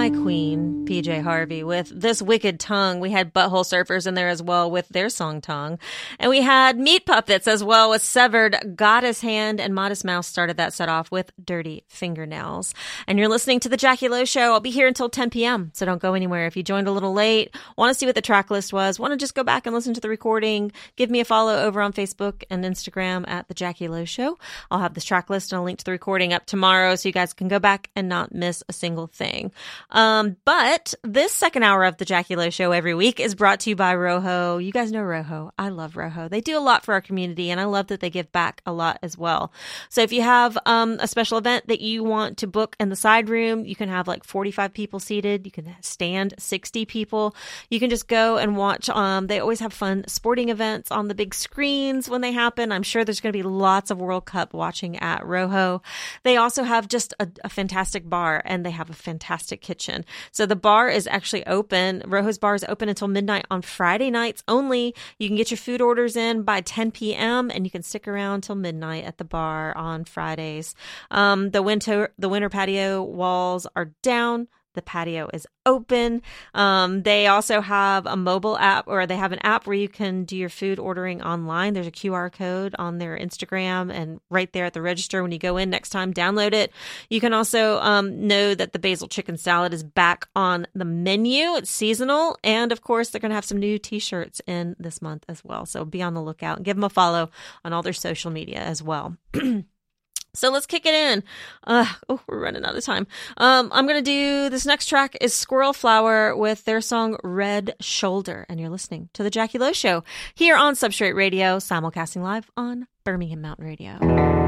my queen, PJ Harvey, with This Wicked Tongue. We had Butthole Surfers in there as well with their song Tongue. And we had Meat Puppets as well with Severed, Goddess Hand, and Modest Mouse started that set off with Dirty Fingernails. And you're listening to The Jackie Lowe Show. I'll be here until 10 p.m., so don't go anywhere. If you joined a little late, want to see what the track list was, want to just go back and listen to the recording, give me a follow over on Facebook and Instagram at The Jackie Lowe Show. I'll have this track list and a link to the recording up tomorrow so you guys can go back and not miss a single thing. But this second hour of the Jackie Lowe Show every week is brought to you by Rojo. You guys know Rojo. I love Rojo. They do a lot for our community, and I love that they give back a lot as well. So if you have a special event that you want to book in the side room, you can have like 45 people seated. You can stand 60 people. You can just go and watch. They always have fun sporting events on the big screens when they happen. I'm sure there's going to be lots of World Cup watching at Rojo. They also have just a fantastic bar, and they have a fantastic kitchen. So the bar is actually open. Rojo's bar is open until midnight on Friday nights only. You can get your food orders in by 10 p.m. and you can stick around till midnight at the bar on Fridays. The winter patio walls are down. The patio is open. They also have a mobile app, or they have an app where you can do your food ordering online. There's a QR code on their Instagram and right there at the register when you go in next time, download it. You can also know that the basil chicken salad is back on the menu. It's seasonal. And of course, they're going to have some new t-shirts in this month as well. So be on the lookout and give them a follow on all their social media as well. So let's kick it in. We're running out of time. I'm going to do this next track is Squirrel Flower with their song Red Shoulder. And you're listening to The Jackie Lowe Show here on Substrate Radio, simulcasting live on Birmingham Mountain Radio.